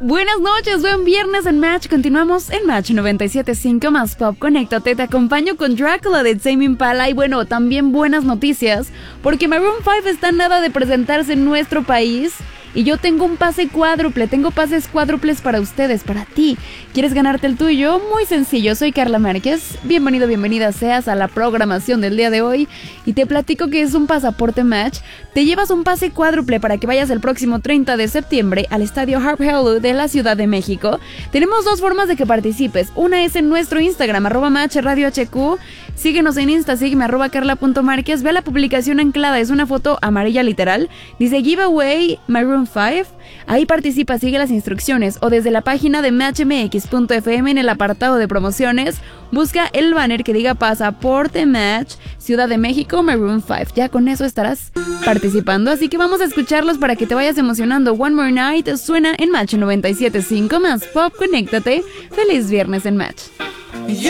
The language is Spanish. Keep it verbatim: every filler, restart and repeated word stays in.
Buenas noches, buen viernes en Match. Continuamos en Match noventa y siete punto cinco más Pop. Conéctate, te acompaño con Drácula de Tame Impala. Y bueno, también buenas noticias, porque Maroon cinco está a nada de presentarse en nuestro país. Y yo tengo un pase cuádruple, tengo pases cuádruples para ustedes, para ti. ¿Quieres ganarte el tuyo? Muy sencillo, soy Carla Márquez. Bienvenido, bienvenida seas a la programación del día de hoy. Y te platico que es un pasaporte Match. Te llevas un pase cuádruple para que vayas el próximo treinta de septiembre al estadio Harp Hello de la Ciudad de México. Tenemos dos formas de que participes. Una es en nuestro Instagram, arroba Match Radio H Q. Síguenos en Insta, sígueme arroba carla.márquez. Ve la publicación anclada, es una foto amarilla literal. Dice Giveaway Maroon cinco. Ahí participa, sigue las instrucciones. O desde la página de match m x punto f m en el apartado de promociones, busca el banner que diga Pasaporte Match Ciudad de México Maroon cinco. Ya con eso estarás participando, así que vamos a escucharlos para que te vayas emocionando. One More Night suena en Match noventa y siete punto cinco más Pop. Conéctate. Feliz viernes en Match.